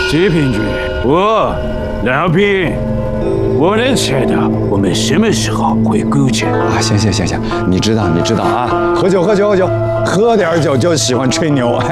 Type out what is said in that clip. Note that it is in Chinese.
季平君，老平，我能猜到我们什么时候会勾结啊！行，你知道啊，喝酒，喝点酒就喜欢吹牛。